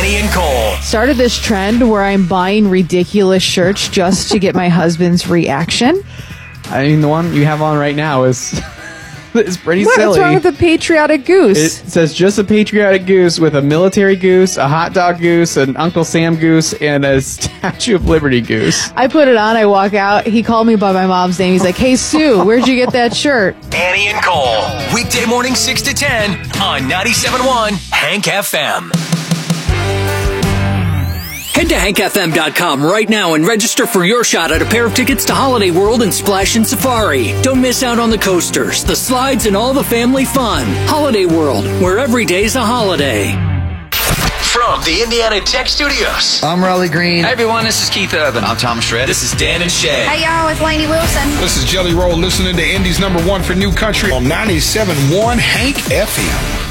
Danny and Cole. Started this trend where I'm buying ridiculous shirts just to get my husband's reaction. I mean, the one you have on right now is pretty silly. What's wrong with the patriotic goose? It says just a patriotic goose with a military goose, a hot dog goose, an Uncle Sam goose, and a Statue of Liberty goose. I put it on, I walk out, he called me by my mom's name. He's like, "Hey, Sue, where'd you get that shirt?" Danny and Cole. Weekday morning 6 to 10 on 97.1 Hank FM. Head to hankfm.com right now and register for your shot at a pair of tickets to Holiday World and Splash and Safari. Don't miss out on the coasters, the slides, and all the family fun. Holiday World, where every day's a holiday. From the Indiana Tech Studios. I'm Raleigh Green. Hey everyone, this is Keith Urban. I'm Thomas Shred. This is Dan and Shay. Hey y'all, it's Lainey Wilson. This is Jelly Roll listening to Indy's #1 for New Country on 97.1 Hank FM.